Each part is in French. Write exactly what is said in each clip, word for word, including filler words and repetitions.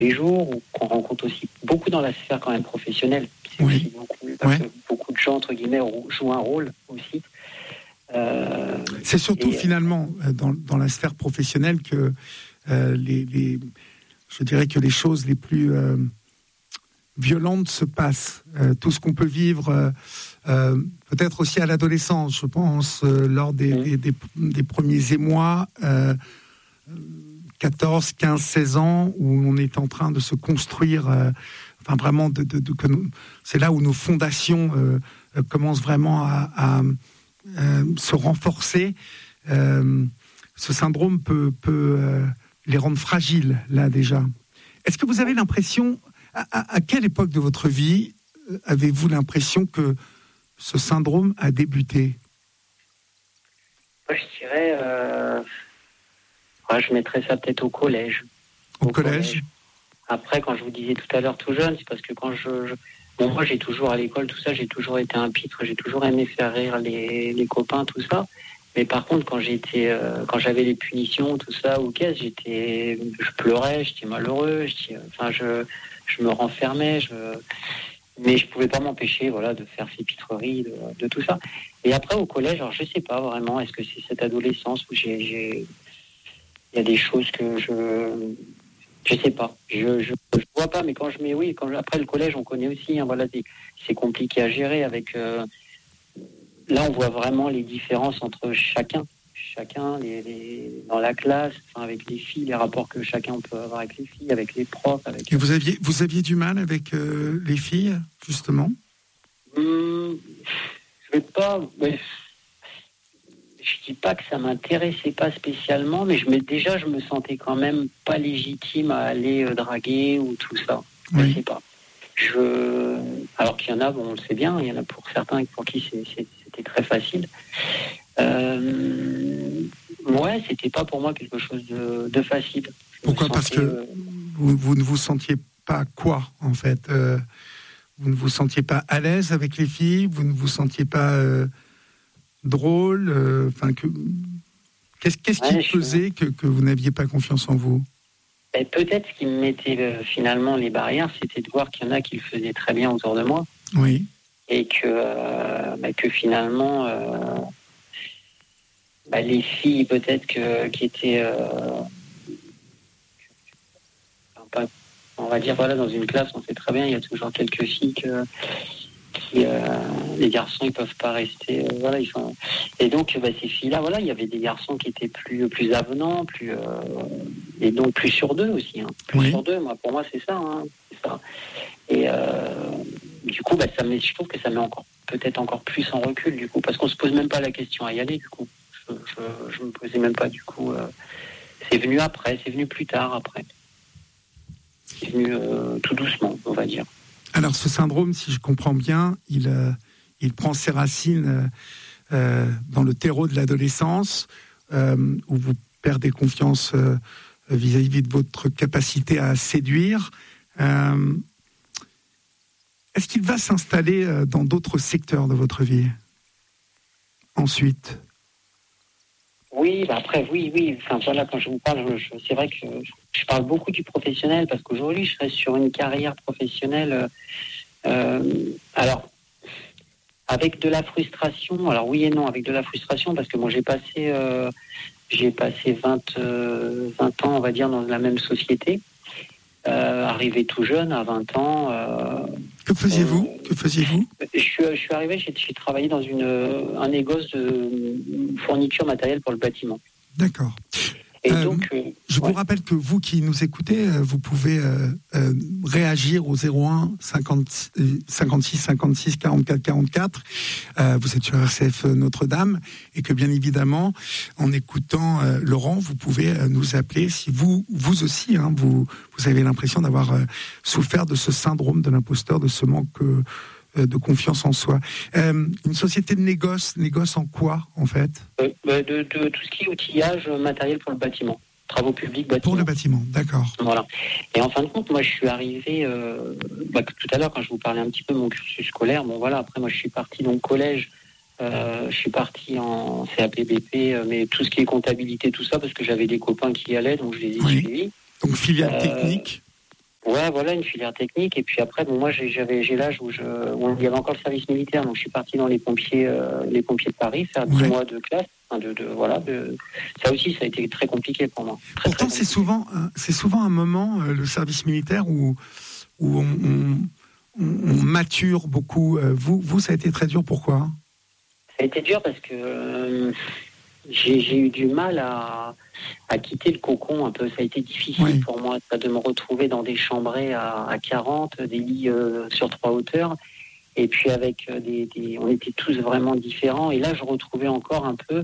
les jours, ou qu'on rencontre aussi beaucoup dans la sphère quand même professionnelle. C'est oui. aussi beaucoup, parce Ouais. que beaucoup de gens, entre guillemets, jouent un rôle aussi. Euh, C'est surtout et, finalement dans, dans la sphère professionnelle que euh, les, les, je dirais que les choses les plus euh, violentes se passent. Euh, tout ce qu'on peut vivre, euh, euh, peut-être aussi à l'adolescence, je pense, euh, lors des, mmh. des, des, des premiers émois, euh, quatorze, quinze, seize ans, où on est en train de se construire, euh, enfin vraiment, de, de, de, que nous, c'est là où nos fondations euh, euh, commencent vraiment à, à euh, se renforcer. Euh, ce syndrome peut, peut euh, les rendre fragiles, là déjà. Est-ce que vous avez l'impression, à, à, à quelle époque de votre vie euh, avez-vous l'impression que ce syndrome a débuté ? Moi, je dirais, euh, ouais, je mettrais ça peut-être au collège. Au, au collège. collège. Après, quand je vous disais tout à l'heure tout jeune, c'est parce que quand je, je... Bon, moi, j'ai toujours, à l'école, tout ça, j'ai toujours été un pitre, j'ai toujours aimé faire rire les, les copains, tout ça. Mais par contre, quand j'étais, euh, quand j'avais les punitions, tout ça, ou qu'est-ce, j'étais, je pleurais, j'étais malheureux, j'étais, enfin, je, je me renfermais, je, mais je pouvais pas m'empêcher, voilà, de faire ces pitreries, de, de tout ça. Et après, au collège, alors, je sais pas vraiment, est-ce que c'est cette adolescence où j'ai, j'ai, il y a des choses que je, je sais pas, je, je, je vois pas, mais quand je mets, oui, quand je, après le collège, on connaît aussi, hein, voilà, c'est, c'est compliqué à gérer avec. Euh, Là, on voit vraiment les différences entre chacun, chacun les, les, dans la classe, enfin, avec les filles, les rapports que chacun peut avoir avec les filles, avec les profs. Avec... Et vous aviez, vous aviez du mal avec euh, les filles, justement ? hum, Je vais pas. Mais, je dis pas que ça m'intéressait pas spécialement, mais je me, déjà, je me sentais quand même pas légitime à aller euh, draguer ou tout ça. Oui. Je sais pas. Je... Alors qu'il y en a, bon, on le sait bien, il y en a pour certains pour qui c'est, c'est, c'était très facile. Euh... Ouais, c'était pas pour moi quelque chose de, de facile. Je Pourquoi ? sentais, Parce que euh... vous, vous ne vous sentiez pas quoi, en fait euh, vous ne vous sentiez pas à l'aise avec les filles, vous ne vous sentiez pas euh, drôle, enfin euh, que qu'est-ce, qu'est-ce ouais, qui faisait je... que, que vous n'aviez pas confiance en vous ? Et peut-être ce qui me mettait euh, finalement les barrières, c'était de voir qu'il y en a qui le faisaient très bien autour de moi. Oui. Et que, euh, bah, que finalement, euh, bah, les filles peut-être que, qui étaient, euh, pas, on va dire, voilà, dans une classe, on sait très bien, il y a toujours quelques filles que, qui, euh, les garçons, ils peuvent pas rester, euh, voilà, ils sont. Et donc, bah, ces filles-là, voilà, il y avait des garçons qui étaient plus, plus avenants, plus, euh, et donc plus sur deux aussi, hein, plus oui. sur deux. Moi, pour moi, c'est ça, hein, c'est ça. Et euh, du coup, bah, ça met, je trouve que ça met encore, peut-être encore plus en recul, du coup, parce qu'on se pose même pas la question à y aller, du coup. Je, je, je me posais même pas, du coup. Euh, c'est venu après, c'est venu plus tard après. C'est venu euh, tout doucement, on va dire. Alors, ce syndrome, si je comprends bien, il, euh, il prend ses racines euh, dans le terreau de l'adolescence, euh, où vous perdez confiance euh, vis-à-vis de votre capacité à séduire. Euh, est-ce qu'il va s'installer euh, dans d'autres secteurs de votre vie ensuite ? Oui, bah après, oui, oui. Enfin, voilà, quand je vous parle, je, je, c'est vrai que je, je parle beaucoup du professionnel parce qu'aujourd'hui, je serais sur une carrière professionnelle. Euh, alors, avec de la frustration. Alors oui et non, avec de la frustration parce que moi, j'ai passé, euh, j'ai passé vingt, euh, vingt ans, on va dire, dans la même société. Euh, arrivé tout jeune, à vingt ans. Euh, que faisiez-vous euh, Que faisiez-vous je suis, je suis arrivé, j'ai, j'ai travaillé dans une, un négoce de fourniture matérielle pour le bâtiment. D'accord. Et euh, donc, euh, je ouais. vous rappelle que vous qui nous écoutez, vous pouvez euh, euh, réagir au zéro un cinquante-six cinquante-six quarante-quatre quarante-quatre. Euh, vous êtes sur R C F Notre-Dame et que bien évidemment, en écoutant euh, Laurent, vous pouvez euh, nous appeler si vous, vous aussi, hein, vous, vous avez l'impression d'avoir euh, souffert de ce syndrome de l'imposteur, de ce manque euh, de confiance en soi. Euh, une société de négoce, négoce en quoi, en fait ? euh, de, de, de tout ce qui est outillage matériel pour le bâtiment. Travaux publics, bâtiment. Pour le bâtiment, d'accord. Voilà. Et en fin de compte, moi, je suis arrivé, euh, bah, tout à l'heure, quand je vous parlais un petit peu de mon cursus scolaire, bon voilà, après, moi, je suis parti donc collège, euh, je suis parti en C A P B P, euh, mais tout ce qui est comptabilité, tout ça, parce que j'avais des copains qui y allaient, donc je les ai oui. suivis. Donc filiale euh, technique. Ouais, voilà, une filière technique. Et puis après, bon, moi, j'ai, j'avais, j'ai l'âge où, je, où il y avait encore le service militaire, donc je suis parti dans les pompiers, euh, les pompiers de Paris, faire dix Ouais. mois de classe. Enfin, de, de, voilà, de... Ça aussi, ça a été très compliqué pour moi. Très, Pourtant, très c'est souvent, c'est souvent un moment, euh, le service militaire, où, où on, on, on mature beaucoup. Euh, vous, vous, ça a été très dur. Pourquoi ? Ça a été dur parce que euh, j'ai, j'ai eu du mal à, à quitter le cocon un peu. Ça a été difficile Oui. pour moi ça, de me retrouver dans des chambrées à, à quarante, des lits euh, sur trois hauteurs. Et puis avec des, des... On était tous vraiment différents. Et là, je retrouvais encore un peu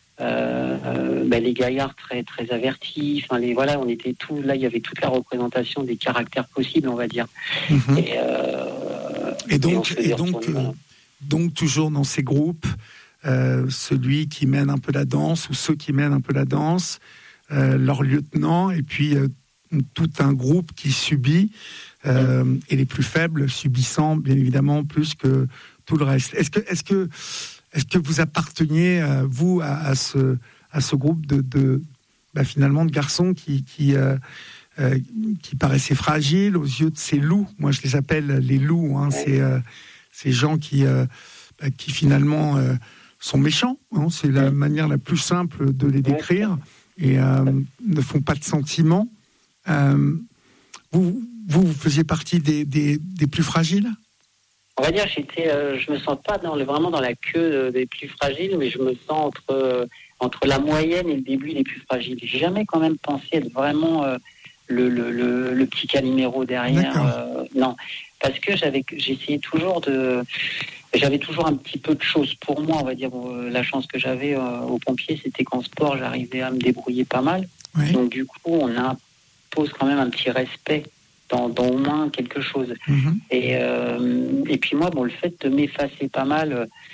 euh, euh, ben, les gaillards très, très avertis. Enfin, les, voilà, on était tous... Là, il y avait toute la représentation des caractères possibles, on va dire. Mmh. Et, euh, et donc, et, et donc, euh, donc, toujours dans ces groupes, euh, celui qui mène un peu la danse ou ceux qui mènent un peu la danse, euh, leur lieutenant, et puis euh, tout un groupe qui subit, euh, mmh. et les plus faibles subissant bien évidemment plus que tout le reste. Est-ce que, est-ce que, est-ce que vous apparteniez, euh, vous, à, à, ce, à ce groupe de, de bah, finalement de garçons qui, qui euh, Euh, qui paraissaient fragiles aux yeux de ces loups. Moi, je les appelle les loups. Hein. C'est euh, ces gens qui, euh, bah, qui finalement euh, sont méchants. Hein. C'est la manière la plus simple de les décrire et euh, ne font pas de sentiments. Euh, vous, vous, vous faisiez partie des, des, des plus fragiles ? On va dire, j'étais, euh, je me sens pas dans le, vraiment dans la queue des plus fragiles, mais je me sens entre euh, entre la moyenne et le début des plus fragiles. J'ai jamais quand même pensé être vraiment euh, Le, le, le, le petit Calimero derrière. Euh, non, parce que j'avais, j'essayais toujours de... J'avais toujours un petit peu de choses pour moi, on va dire. Euh, la chance que j'avais euh, aux pompiers, c'était qu'en sport, j'arrivais à me débrouiller pas mal. Oui. Donc du coup, on impose quand même un petit respect dans, dans au moins quelque chose. Mm-hmm. Et, euh, et puis moi, bon, le fait de m'effacer pas mal,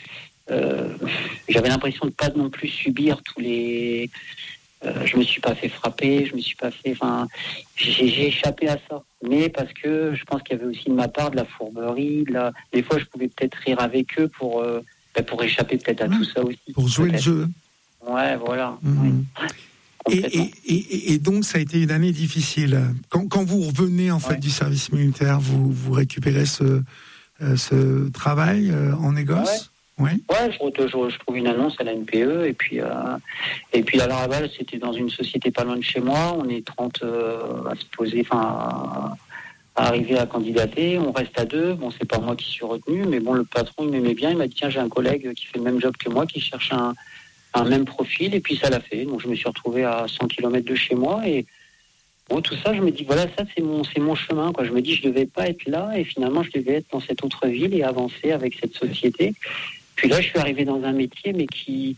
euh, j'avais l'impression de pas non plus subir tous les... Euh, je me suis pas fait frapper, je me suis pas fait, enfin, j'ai, j'ai échappé à ça. Mais parce que je pense qu'il y avait aussi de ma part de la fourberie, de la... des fois je pouvais peut-être rire avec eux pour euh, ben pour échapper peut-être à ouais, tout ça aussi. Pour jouer peut-être. le jeu. Ouais, voilà. Mmh. Oui. Et, et, et, et donc ça a été une année difficile. Quand, quand vous revenez en fait ouais. du service militaire, vous, vous récupérez ce, euh, ce travail euh, en négoce. Ouais. Oui. Ouais, je, je, je trouve une annonce à la N P E et puis euh, et puis à la Raval, c'était dans une société pas loin de chez moi. On est trente euh, à se poser, enfin à, à arriver à candidater. On reste à deux. Bon, c'est pas moi qui suis retenu, mais bon, le patron il m'aimait bien. Il m'a dit tiens, j'ai un collègue qui fait le même job que moi, qui cherche un, un même profil et puis ça l'a fait. Donc je me suis retrouvé à cent kilomètres de chez moi et bon, tout ça, je me dis voilà, ça c'est mon c'est mon chemin quoi. Je me dis je devais pas être là et finalement je devais être dans cette autre ville et avancer avec cette société. Puis là, je suis arrivé dans un métier, mais qui...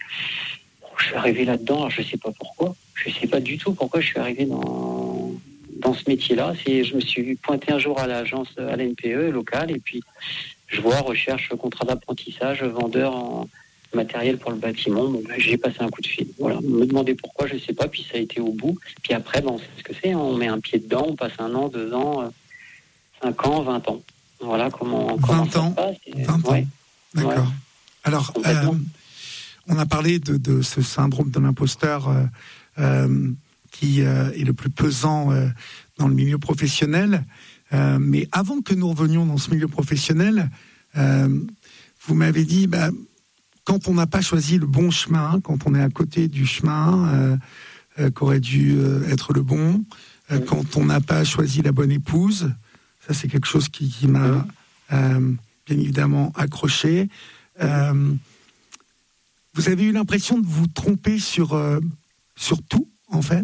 Je suis arrivé là-dedans, alors je ne sais pas pourquoi. Je ne sais pas du tout pourquoi je suis arrivé dans, dans ce métier-là. C'est... Je me suis pointé un jour à l'agence, à la N P E locale, et puis je vois recherche, contrat d'apprentissage, vendeur en matériel pour le bâtiment. Bon, ben, j'ai passé un coup de fil. Voilà. Me demander pourquoi, je ne sais pas, puis ça a été au bout. Puis après, ben, on sait ce que c'est. Hein. On met un pied dedans, on passe un an, deux ans, cinq ans, vingt ans. Voilà comment, comment vingt ans, ça se passe. Et... vingt ans. Ouais. D'accord. Ouais. Alors, euh, on a parlé de, de ce syndrome de l'imposteur euh, euh, qui euh, est le plus pesant euh, dans le milieu professionnel. Euh, mais avant que nous revenions dans ce milieu professionnel, euh, vous m'avez dit, bah, quand on n'a pas choisi le bon chemin, quand on est à côté du chemin euh, euh, qu'aurait dû euh, être le bon, euh, mmh. quand on n'a pas choisi la bonne épouse, ça c'est quelque chose qui, qui m'a mmh. euh, bien évidemment accroché. Euh, vous avez eu l'impression de vous tromper sur, euh, sur tout, en fait ?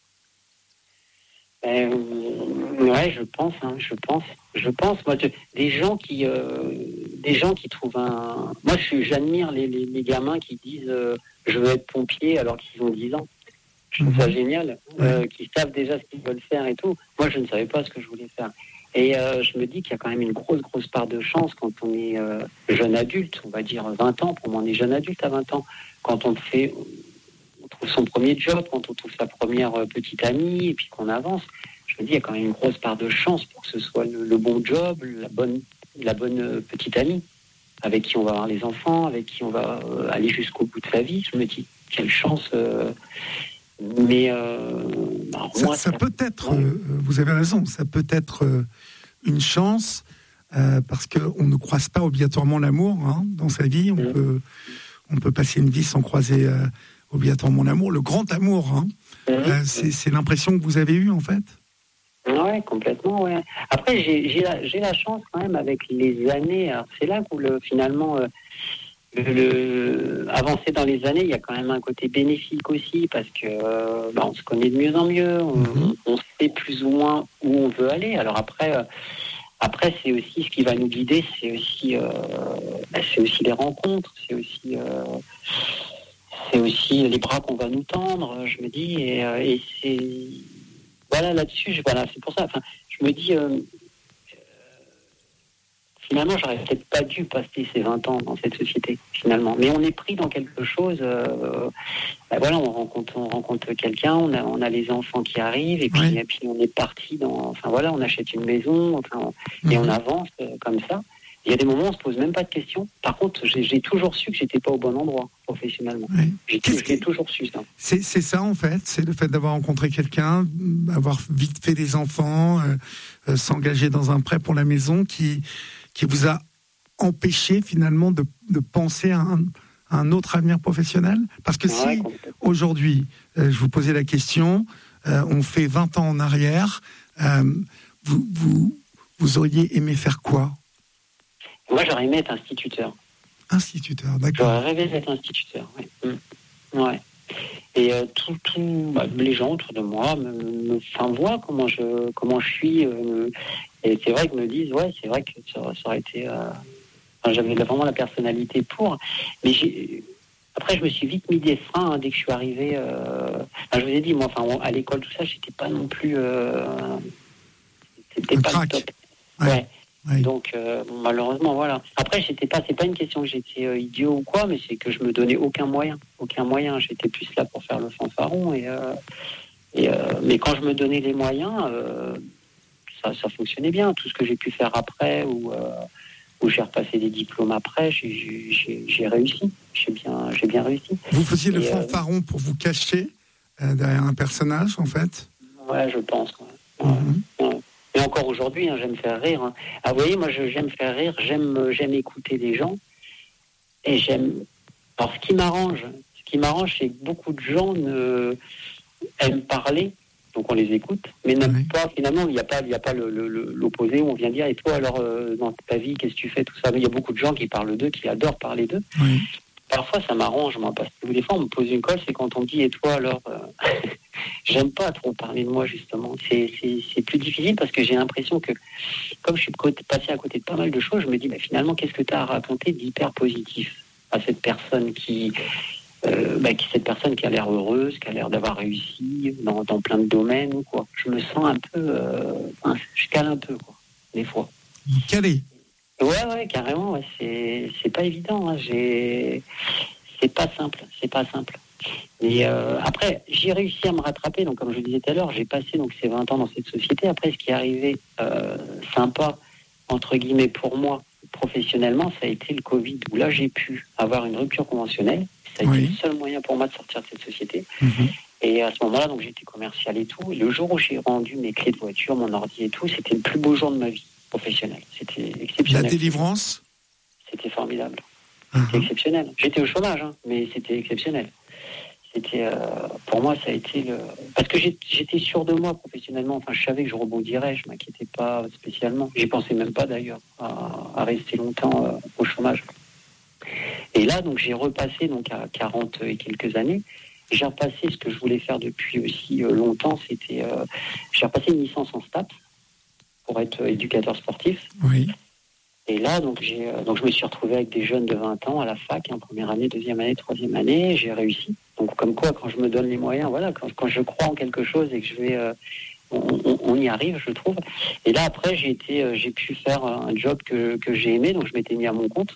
euh, Ouais, je pense, hein, je pense, je pense. Moi, je, des gens qui, euh, des gens qui trouvent un. Moi, je, j'admire les, les, les gamins qui disent euh, je veux être pompier alors qu'ils ont dix ans. Je trouve mmh. ça génial, euh, ouais. qui savent déjà ce qu'ils veulent faire et tout. Moi, je ne savais pas ce que je voulais faire. Et euh, je me dis qu'il y a quand même une grosse, grosse part de chance quand on est euh, jeune adulte, on va dire vingt ans, pour moi on est jeune adulte à vingt ans, quand on fait, on trouve son premier job, quand on trouve sa première petite amie, et puis qu'on avance. Je me dis qu'il y a quand même une grosse part de chance pour que ce soit le, le bon job, la bonne, la bonne petite amie, avec qui on va avoir les enfants, avec qui on va euh, aller jusqu'au bout de sa vie. Je me dis, quelle chance... Euh, Mais euh, bah, ça, moi, ça, ça peut être, ouais. euh, vous avez raison, ça peut être euh, une chance euh, parce qu'on ne croise pas obligatoirement l'amour hein, dans sa vie. On, mmh. peut, on peut passer une vie sans croiser euh, obligatoirement l'amour. Le grand amour, hein, mmh. euh, c'est, c'est l'impression que vous avez eue en fait. Oui, complètement. Ouais. Après, j'ai, j'ai, la, j'ai la chance quand même avec les années. Alors, c'est là où le, finalement, euh, le, le, avancer dans les années, il y a quand même un côté bénéfique aussi parce que euh, bah, on se connaît de mieux en mieux. On, mm-hmm. on sait plus ou moins où on veut aller. Alors après, euh, après c'est aussi ce qui va nous guider, c'est aussi, euh, bah, c'est aussi les rencontres, c'est aussi, euh, c'est aussi les bras qu'on va nous tendre. Je me dis, et, et c'est Voilà, là-dessus, je, voilà, c'est pour ça. Enfin, je me dis, euh, euh, finalement, j'aurais peut-être pas dû passer ces vingt ans dans cette société, finalement. Mais on est pris dans quelque chose. Euh, ben voilà, on rencontre, on rencontre quelqu'un, on a, on a les enfants qui arrivent, et puis, oui. et puis on est parti dans. Enfin voilà, on achète une maison, enfin, on, mm-hmm. et on avance euh, comme ça. Il y a des moments où on se pose même pas de questions. Par contre, j'ai, j'ai toujours su que j'étais pas au bon endroit professionnellement. Oui. J'ai, j'ai qui... toujours su ça. C'est, c'est ça en fait, c'est le fait d'avoir rencontré quelqu'un, avoir vite fait des enfants, euh, euh, s'engager dans un prêt pour la maison, qui qui vous a empêché finalement de, de penser à un, à un autre avenir professionnel. Parce que ouais, si aujourd'hui, euh, je vous posais la question, euh, on fait vingt ans en arrière, euh, vous vous vous auriez aimé faire quoi? Moi, j'aurais aimé être instituteur. Instituteur, d'accord. J'aurais rêvé d'être instituteur, oui. Mmh. Ouais. Et euh, tout, tout, bah, les gens autour de moi me, me enfin, voient comment je, comment je suis. Euh, et c'est vrai qu'ils me disent, ouais, c'est vrai que ça, ça aurait été... Euh, enfin, j'avais vraiment la personnalité pour. Mais j'ai, après, je me suis vite mis des freins hein, dès que je suis arrivé. Euh, enfin, je vous ai dit, moi, enfin, à l'école, tout ça, j'étais pas non plus... Euh, c'était Un pas crack. le top. Ouais. ouais. Oui. Donc euh, malheureusement voilà. Après j'étais pas, c'est pas une question que j'étais euh, idiot ou quoi, mais c'est que je me donnais aucun moyen, aucun moyen. J'étais plus là pour faire le fanfaron et, euh, et euh, mais quand je me donnais les moyens, euh, ça, ça fonctionnait bien. Tout ce que j'ai pu faire après ou euh, où j'ai repassé des diplômes après, j'ai, j'ai, j'ai réussi. J'ai bien, j'ai bien réussi. Vous faisiez le et, fanfaron euh, pour vous cacher euh, derrière un personnage en fait. Ouais, je pense. Ouais. Mm-hmm. Ouais. Et encore aujourd'hui, hein, j'aime faire rire. Hein. Ah, vous voyez, moi, je, j'aime faire rire, j'aime, j'aime écouter les gens. Et j'aime... Alors, ce qui m'arrange, ce qui m'arrange, c'est que beaucoup de gens ne... aiment parler, donc on les écoute, mais n'aiment oui. pas, finalement, il n'y a pas, il n'y a pas le, le, le, l'opposé où on vient dire, et toi, alors, euh, dans ta vie, qu'est-ce que tu fais, tout ça. Mais il y a beaucoup de gens qui parlent d'eux, qui adorent parler d'eux. Oui. Parfois, ça m'arrange, moi, parce que des fois, on me pose une colle, c'est quand on me dit, et toi, alors... Euh... J'aime pas trop parler de moi, justement. C'est, c'est, c'est plus difficile parce que j'ai l'impression que, comme je suis passé à côté de pas mal de choses, je me dis, bah, finalement, qu'est-ce que tu as à raconter d'hyper positif à cette personne qui, euh, bah, qui, cette personne qui a l'air heureuse, qui a l'air d'avoir réussi dans, dans plein de domaines ou quoi. Je me sens un peu, euh, enfin, je cale un peu, quoi, des fois. Vous calez? Ouais, ouais, carrément, ouais, c'est, c'est pas évident, hein, j'ai, c'est pas simple, c'est pas simple. Et euh, après, j'ai réussi à me rattraper. Donc, comme je le disais tout à l'heure, j'ai passé donc ces vingt ans dans cette société. Après, ce qui est arrivé euh, sympa, entre guillemets, pour moi, professionnellement, ça a été le Covid, où là, j'ai pu avoir une rupture conventionnelle. Ça a oui. été le seul moyen pour moi de sortir de cette société. Mm-hmm. Et à ce moment-là, donc, j'étais commercial et tout. Et le jour où j'ai rendu mes clés de voiture, mon ordi et tout, c'était le plus beau jour de ma vie professionnelle. C'était exceptionnel. La délivrance ? C'était formidable. C'était mm-hmm. exceptionnel. J'étais au chômage, hein, mais c'était exceptionnel. C'était, euh, pour moi, ça a été le... Parce que j'étais sûr de moi professionnellement. Enfin, je savais que je rebondirais. Je m'inquiétais pas spécialement. J'y pensais même pas d'ailleurs à, à rester longtemps euh, au chômage. Et là, donc, j'ai repassé donc à quarante et quelques années. J'ai repassé ce que je voulais faire depuis aussi euh, longtemps. C'était, euh, j'ai repassé une licence en stats pour être euh, éducateur sportif. Oui. Et là, donc, j'ai, euh, donc, je me suis retrouvé avec des jeunes de vingt ans à la fac, hein, première année, deuxième année, troisième année. J'ai réussi. Donc, comme quoi, quand je me donne les moyens, voilà, quand, quand je crois en quelque chose et que je vais, euh, on, on, on y arrive, je trouve. Et là, après, j'ai été, euh, j'ai pu faire un job que, que j'ai aimé, donc je m'étais mis à mon compte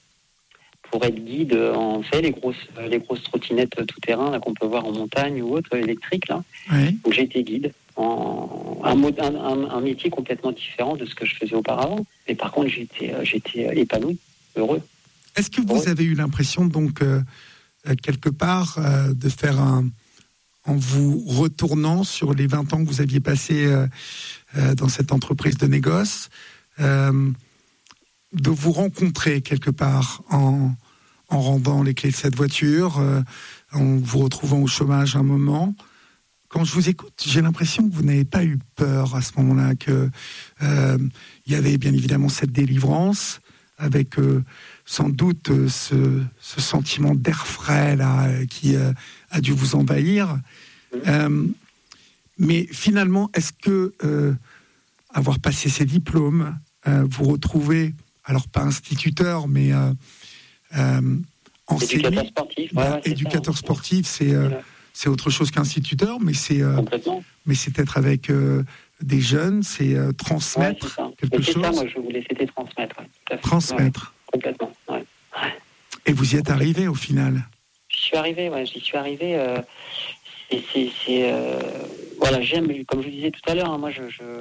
pour être guide en fait les grosses, les grosses trottinettes tout terrain là qu'on peut voir en montagne ou autre électrique là. Oui. Donc j'ai été guide, en un, un, un, un métier complètement différent de ce que je faisais auparavant. Mais par contre, j'étais, j'étais épanoui, heureux. Est-ce que vous heureux. avez eu l'impression donc euh, quelque part euh, de faire un, en vous retournant sur les vingt ans que vous aviez passés euh, euh, dans cette entreprise de négoce, euh, de vous rencontrer quelque part en, en rendant les clés de cette voiture, euh, en vous retrouvant au chômage un moment. Quand je vous écoute, j'ai l'impression que vous n'avez pas eu peur à ce moment-là, que euh, il y avait bien évidemment cette délivrance, avec euh, sans doute euh, ce, ce sentiment d'air frais là, euh, qui euh, a dû vous envahir. Euh, mais finalement, est-ce que euh, avoir passé ces diplômes, euh, vous retrouvez, alors pas instituteur, mais euh, euh, enseigné, éducateur sportif, ouais, ouais, c'est éducateur ça, sportif, c'est euh, c'est autre chose qu'instituteur, mais c'est euh, mais c'est être avec euh, des jeunes, c'est euh, transmettre ouais, c'est quelque mais c'est chose. Ça, moi, je voulais, c'était transmettre. Ouais, transmettre. Ouais, complètement. Ouais. Et vous y êtes arrivé au final. J'y suis arrivé, ouais, j'y suis arrivé. Euh, c'est, c'est, c'est euh, voilà, j'aime, comme je vous disais tout à l'heure, hein, moi, je, je,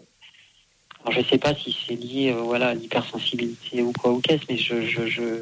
alors, je sais pas si c'est lié, euh, voilà, à l'hypersensibilité ou quoi ou qu'est-ce, mais je, je, je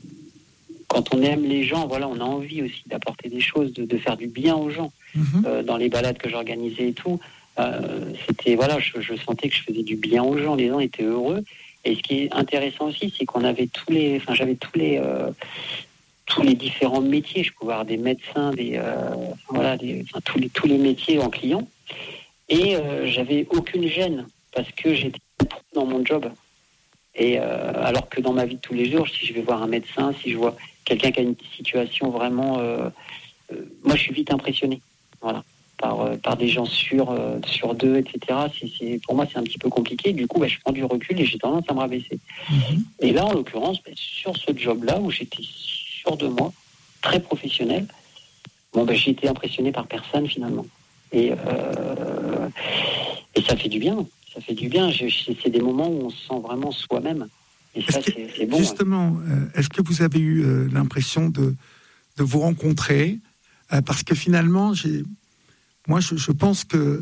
quand on aime les gens, voilà, on a envie aussi d'apporter des choses, de, de faire du bien aux gens. Mmh. Euh, dans les balades que j'organisais et tout, euh, c'était voilà, je, je sentais que je faisais du bien aux gens. Les gens étaient heureux. Et ce qui est intéressant aussi, c'est qu'on avait tous les, enfin, j'avais tous les, euh, tous les différents métiers. Je pouvais avoir des médecins, des, euh, voilà, des, enfin, tous les tous les métiers en client. Et euh, j'avais aucune gêne parce que j'étais dans mon job. Et euh, alors que dans ma vie de tous les jours, si je vais voir un médecin, si je vois quelqu'un qui a une situation vraiment, euh, euh, moi je suis vite impressionné, voilà, par euh, par des gens sûrs euh, sur d'eux, et cetera. C'est, c'est pour moi c'est un petit peu compliqué. Du coup, bah, je prends du recul et j'ai tendance à me rabaisser. Mm-hmm. Et là, en l'occurrence, bah, sur ce job-là où j'étais sûr de moi, très professionnel, bon, bah, j'ai été impressionné par personne finalement. Et euh, et ça fait du bien. Ça fait du bien. Je, c'est des moments où on se sent vraiment soi-même. Et ça, que, c'est, c'est bon. Justement, euh, est-ce que vous avez eu euh, l'impression de, de vous rencontrer euh, parce que finalement, j'ai, moi, je, je pense que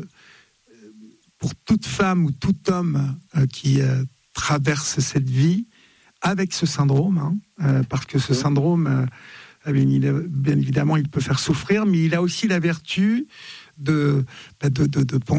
pour toute femme ou tout homme euh, qui euh, traverse cette vie avec ce syndrome, hein, euh, parce que ce oui. syndrome, euh, bien, bien évidemment, il peut faire souffrir, mais il a aussi la vertu de, de, de, de, de,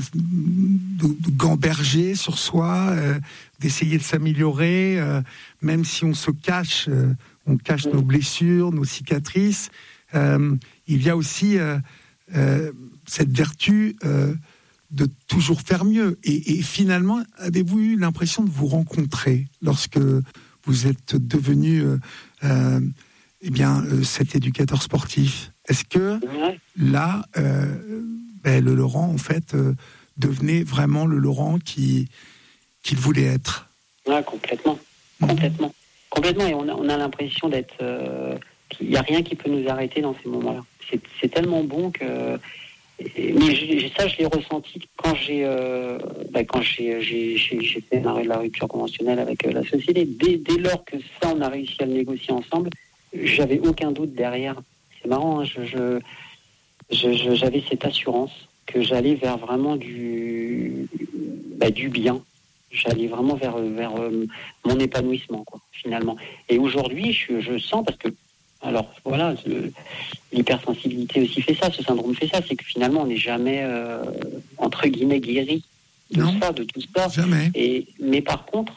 de, de gamberger sur soi, euh, d'essayer de s'améliorer, euh, même si on se cache, euh, on cache nos blessures, nos cicatrices. Euh, il y a aussi euh, euh, cette vertu euh, de toujours faire mieux. Et, et finalement, avez-vous eu l'impression de vous rencontrer lorsque vous êtes devenu euh, euh, eh bien, euh, cet éducateur sportif? Est-ce que là, euh, ben, le Laurent, en fait, euh, devenait vraiment le Laurent qui, qu'il voulait être? Ouais, complètement. Mmh. Complètement. Complètement. Et on a, on a l'impression d'être... Euh, qu'il n'y a rien qui peut nous arrêter dans ces moments-là. C'est, c'est tellement bon que... Mais j'ai, ça, je l'ai ressenti quand j'ai, euh, bah, quand j'ai, j'ai, j'ai, j'ai fait l'arrêt de la rupture conventionnelle avec euh, la société. Dès, dès lors que ça, on a réussi à le négocier ensemble, j'avais aucun doute derrière. C'est marrant, hein, je, je, je, je, j'avais cette assurance que j'allais vers vraiment du, bah, du bien. J'allais vraiment vers, vers euh, mon épanouissement, quoi, finalement. Et aujourd'hui, je, je sens, parce que, alors voilà, je, l'hypersensibilité aussi fait ça, ce syndrome fait ça, c'est que finalement, on n'est jamais, euh, entre guillemets, guéri de non, ça, de tout ça. Jamais. Et, mais par contre,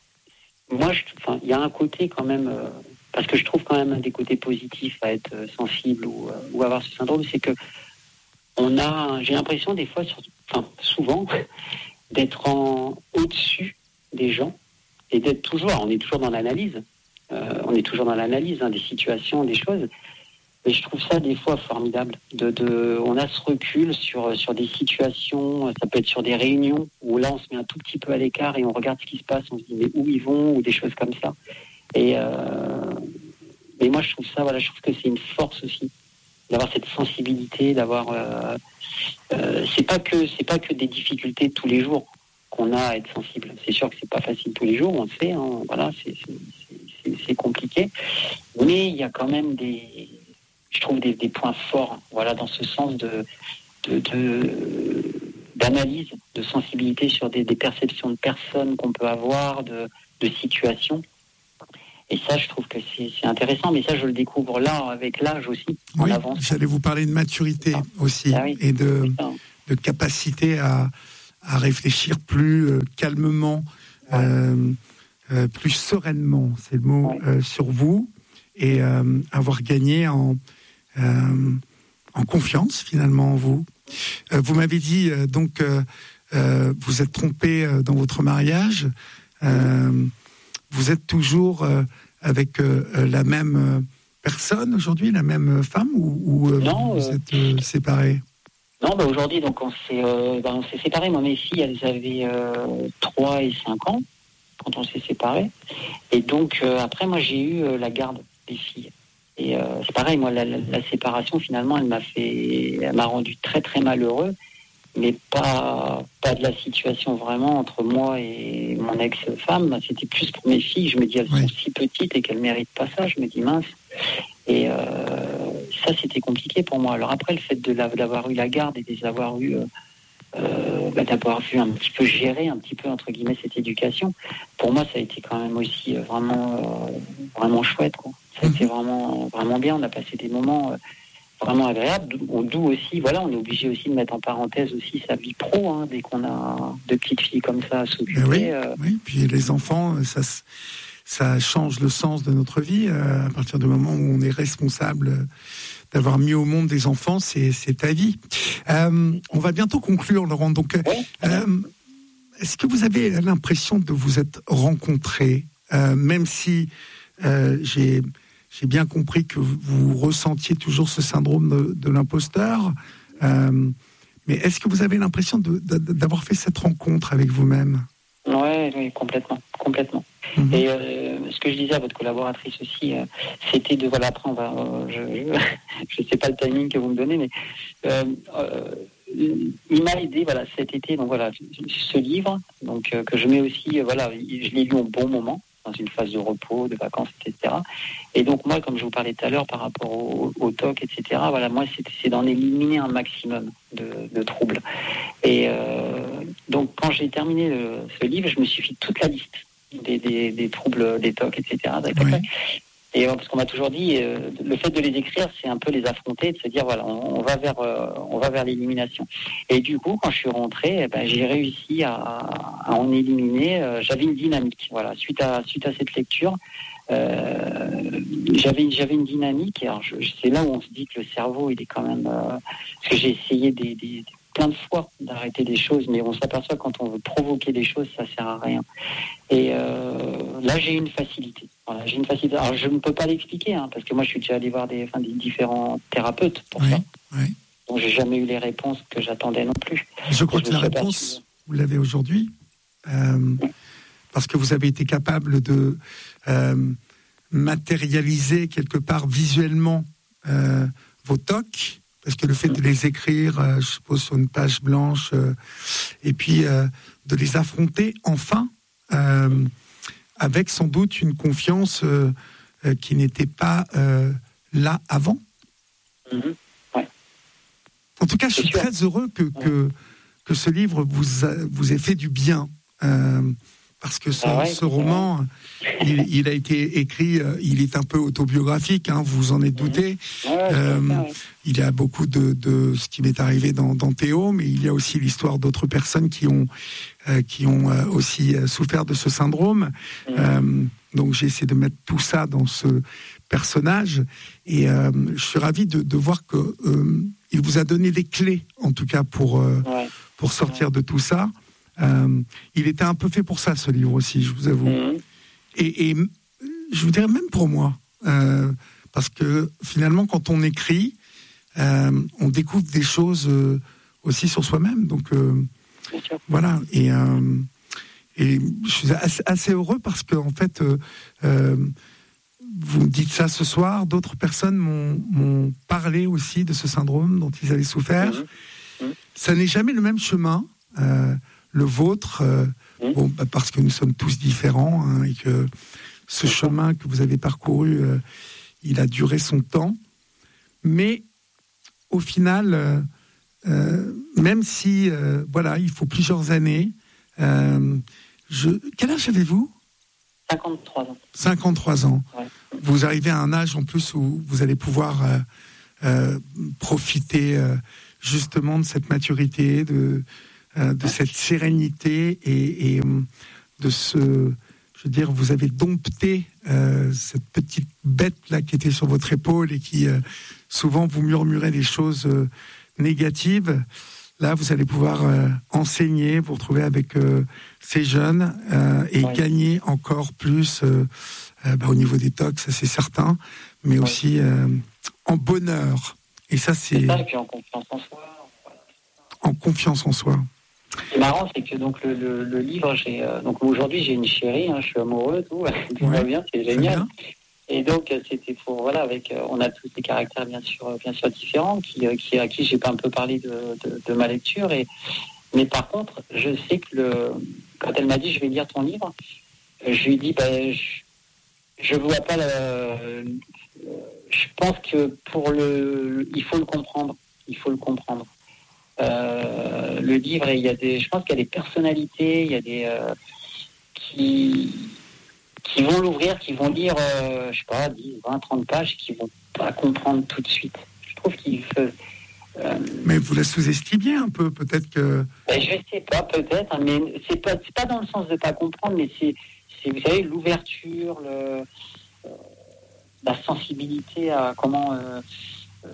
moi, il y a un côté quand même... Euh, parce que je trouve quand même un des côtés positifs à être sensible ou, euh, ou avoir ce syndrome, c'est que on a, j'ai l'impression des fois, sur, enfin souvent, d'être en au-dessus des gens et d'être toujours, on est toujours dans l'analyse, euh, on est toujours dans l'analyse hein, des situations, des choses. Mais je trouve ça des fois formidable. De, de, on a ce recul sur sur des situations, ça peut être sur des réunions où là on se met un tout petit peu à l'écart et on regarde ce qui se passe, on se dit mais où ils vont ou des choses comme ça. Et, euh, et moi, je trouve ça, voilà, je trouve que c'est une force aussi d'avoir cette sensibilité, d'avoir. Euh, euh, c'est pas que c'est pas que des difficultés de tous les jours qu'on a à être sensible. C'est sûr que c'est pas facile tous les jours, on le sait. Hein, voilà, c'est, c'est, c'est, c'est compliqué, mais il y a quand même des, je trouve des, des points forts, voilà, dans ce sens de, de, de d'analyse, de sensibilité sur des, des perceptions de personnes qu'on peut avoir, de, de situations. Et ça, je trouve que c'est, c'est intéressant, mais ça, je le découvre là, avec l'âge aussi, en oui, avance. J'allais vous parler de maturité aussi, Ah oui, et de, de capacité à, à réfléchir plus euh, calmement, ouais. euh, euh, plus sereinement, c'est le mot, ouais. euh, sur vous, et euh, avoir gagné en, euh, en confiance, finalement, en vous. Euh, vous m'avez dit, euh, donc, euh, euh, vous êtes trompé euh, dans votre mariage, euh, vous êtes toujours euh, avec euh, la même euh, personne aujourd'hui, la même femme, ou, ou euh, non, vous euh, êtes euh, séparés? Non, bah aujourd'hui, donc on s'est, euh, bah, on s'est séparés. Moi, mes filles, elles avaient euh, trois et cinq ans quand on s'est séparés. Et donc euh, après, moi, j'ai eu euh, la garde des filles. Et euh, c'est pareil, moi, la, la, la séparation, finalement, elle m'a fait, elle m'a rendu très très malheureux. Mais pas, pas de la situation vraiment entre moi et mon ex-femme. C'était plus pour mes filles. Je me dis, elles oui. sont si petites et qu'elles ne méritent pas ça. Je me dis, mince. Et euh, ça, c'était compliqué pour moi. Alors après, le fait de la, d'avoir eu la garde et de les avoir eu, euh, bah, d'avoir vu un petit peu gérer, un petit peu, entre guillemets, cette éducation, pour moi, ça a été quand même aussi vraiment, euh, vraiment chouette, quoi. Ça a été vraiment, vraiment bien. On a passé des moments... Euh, vraiment agréable, d'où aussi, voilà, on est obligé aussi de mettre en parenthèse aussi sa vie pro, hein, dès qu'on a deux petites filles comme ça à s'occuper. Oui, euh... oui, puis les enfants, ça, ça change le sens de notre vie, euh, à partir du moment où on est responsable d'avoir mis au monde des enfants, c'est, c'est ta vie. Euh, on va bientôt conclure, Laurent, donc, oui, euh, est-ce que vous avez l'impression de vous être rencontrés, euh, même si euh, j'ai... J'ai bien compris que vous ressentiez toujours ce syndrome de, de l'imposteur. Euh, mais est-ce que vous avez l'impression de, de, d'avoir fait cette rencontre avec vous-même ? Ouais, oui, complètement, complètement. Mm-hmm. Et euh, ce que je disais à votre collaboratrice aussi, euh, c'était de, voilà, après on va, euh, je ne sais pas le timing que vous me donnez, mais euh, euh, il m'a aidé, voilà, cet été, donc voilà, ce livre, donc euh, que je mets aussi, euh, voilà, je l'ai lu au bon moment, dans une phase de repos, de vacances, et cetera. Et donc moi, comme je vous parlais tout à l'heure par rapport au, au T O C, et cetera, voilà, moi, c'est, c'est d'en éliminer un maximum de, de troubles. Et euh, donc, quand j'ai terminé le, ce livre, je me suis fait toute la liste des, des, des troubles, des T O C, et cetera. Oui. Et parce qu'on m'a toujours dit, euh, le fait de les écrire, c'est un peu les affronter, de se dire, voilà, on, on va vers, euh, on va vers l'élimination. Et du coup, quand je suis rentré, eh ben, j'ai réussi à, à en éliminer. Euh, j'avais une dynamique, voilà, suite à, suite à cette lecture. Euh, j'avais, j'avais une dynamique, et alors je, c'est là où on se dit que le cerveau, il est quand même... Euh, parce que j'ai essayé des, des, plein de fois d'arrêter des choses, mais on s'aperçoit que quand on veut provoquer des choses, ça sert à rien. Et euh, là, j'ai une facilité. Voilà, j'ai une facilité. Alors, je ne peux pas l'expliquer, hein, parce que moi, je suis déjà allé voir des, enfin, des différents thérapeutes pour oui, ça. Oui. Donc, j'ai jamais eu les réponses que j'attendais non plus. Je crois que, que la réponse, aperçu... vous l'avez aujourd'hui, euh, oui. parce que vous avez été capable de euh, matérialiser quelque part visuellement euh, vos T O C. Parce que le fait de les écrire, euh, je suppose, sur une page blanche, euh, et puis euh, de les affronter, enfin, euh, avec sans doute une confiance euh, euh, qui n'était pas euh, là avant. Mm-hmm. Ouais. En tout cas, je suis très heureux que, que, que ce livre vous, a, vous ait fait du bien. Euh, parce que ce, ah ouais, ce roman, il, il a été écrit, il est un peu autobiographique, hein, vous vous en êtes douté. Ouais, euh, ça, ouais. Il y a beaucoup de, de ce qui m'est arrivé dans, dans Théo, mais il y a aussi l'histoire d'autres personnes qui ont, euh, qui ont euh, aussi souffert de ce syndrome. Mmh. Euh, donc j'ai essayé de mettre tout ça dans ce personnage, et euh, je suis ravi de, de voir que euh, il vous a donné des clés, en tout cas pour euh, ouais. pour sortir ouais. de tout ça. Euh, il était un peu fait pour ça, ce livre aussi, je vous avoue. Mmh. Et, et je vous dirais même pour moi, euh, parce que finalement, quand on écrit, euh, on découvre des choses euh, aussi sur soi-même. Donc euh, voilà. Et, euh, et je suis assez, assez heureux parce que en fait, euh, euh, vous me dites ça ce soir. D'autres personnes m'ont, m'ont parlé aussi de ce syndrome dont ils avaient souffert. Mmh. Mmh. Ça n'est jamais le même chemin. Euh, le vôtre, euh, mmh. bon, bah parce que nous sommes tous différents, hein, et que ce D'accord. chemin que vous avez parcouru, euh, il a duré son temps. Mais au final, euh, euh, même si, euh, voilà, il faut plusieurs années, euh, je... quel âge avez-vous ? cinquante-trois ans. cinquante-trois ans. Ouais. Vous arrivez à un âge en plus où vous allez pouvoir euh, euh, profiter euh, justement de cette maturité, de, euh, de cette sérénité et, et de ce... Je veux dire, vous avez dompté euh, cette petite bête-là qui était sur votre épaule et qui euh, souvent vous murmurait des choses euh, négatives. Là, vous allez pouvoir euh, enseigner, vous retrouver avec euh, ces jeunes euh, et ouais. gagner encore plus euh, euh, bah, au niveau des tocs, ça c'est certain, mais ouais. aussi euh, en bonheur. Et ça, c'est... c'est ça, et puis en confiance en soi. Voilà. En confiance en soi. Ce qui est marrant, c'est que donc le, le, le livre, j'ai euh, donc aujourd'hui j'ai une chérie, hein, je suis amoureux, tout, tout ouais, va bien, c'est génial. Bien. Et donc c'était pour voilà, avec euh, on a tous des caractères bien sûr, bien sûr différents, qui, euh, qui à qui j'ai pas un peu parlé de, de, de ma lecture. Et mais par contre, je sais que le quand elle m'a dit je vais lire ton livre, je lui ai dit ben je, je vois pas le, je pense que pour le il faut le comprendre, il faut le comprendre. Euh, le livre, il y a des, je pense qu'il y a des personnalités, il y a des euh, qui qui vont l'ouvrir, qui vont lire, euh, je sais pas, dix, vingt, trente pages, qui vont pas comprendre tout de suite. Je trouve qu'il faut. Euh, mais vous la sous-estimez un peu, peut-être que. Ben, je sais pas, peut-être, mais c'est pas, c'est pas dans le sens de pas comprendre, mais c'est, c'est vous savez, l'ouverture, le, euh, la sensibilité à comment. Euh, euh,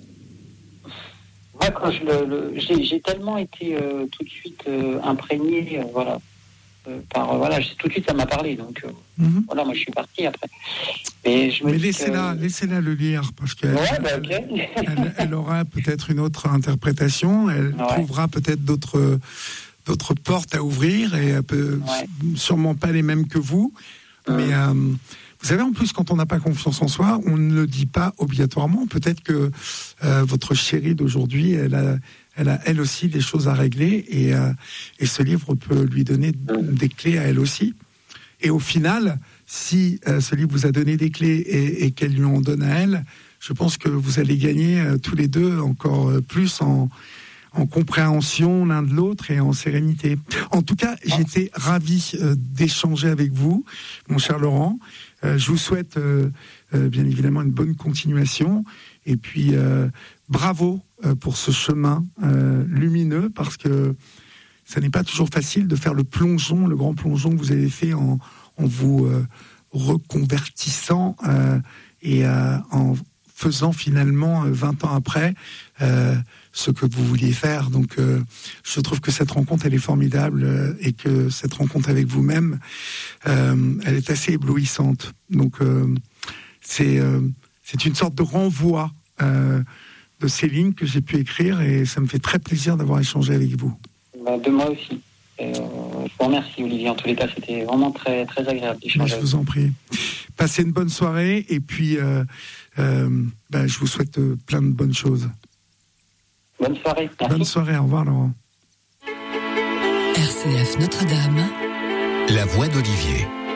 Moi, quand je le, le j'ai, j'ai tellement été euh, tout de suite euh, imprégné, euh, voilà, euh, par euh, voilà, tout de suite ça m'a parlé, donc euh, mm-hmm. voilà, moi je suis parti après. Mais, je me Mais laissez-la, que... laissez-la le lire parce qu'elle ouais, bah, okay. elle, elle, elle aura peut-être une autre interprétation, elle ouais. trouvera peut-être d'autres d'autres portes à ouvrir et elle peut ouais. sûrement pas les mêmes que vous, mmh. mais euh, vous savez, en plus, quand on n'a pas confiance en soi, on ne le dit pas obligatoirement. Peut-être que euh, votre chérie d'aujourd'hui, elle a, elle a elle aussi des choses à régler et, euh, et ce livre peut lui donner des clés à elle aussi. Et au final, si euh, ce livre vous a donné des clés et, et qu'elle lui en donne à elle, je pense que vous allez gagner euh, tous les deux encore euh, plus en, en compréhension l'un de l'autre et en sérénité. En tout cas, j'étais ravi euh, d'échanger avec vous, mon cher Laurent. Euh, je vous souhaite euh, euh, bien évidemment une bonne continuation et puis euh, bravo euh, pour ce chemin euh, lumineux parce que ça n'est pas toujours facile de faire le plongeon, le grand plongeon que vous avez fait en, en vous euh, reconvertissant euh, et euh, en faisant finalement euh, vingt ans après euh, ce que vous vouliez faire. Donc euh, je trouve que cette rencontre elle est formidable euh, et que cette rencontre avec vous-même euh, elle est assez éblouissante. Donc euh, c'est, euh, c'est une sorte de renvoi euh, de ces lignes que j'ai pu écrire et ça me fait très plaisir d'avoir échangé avec vous. De moi aussi. Et, euh, je vous remercie Olivier, en tous les cas c'était vraiment très, très agréable d'échanger. Je vous en prie. Passez une bonne soirée et puis euh, euh, ben, je vous souhaite plein de bonnes choses. Bonne soirée. Merci. Bonne soirée, au revoir Laurent. R C F Notre-Dame. La voix d'Olivier.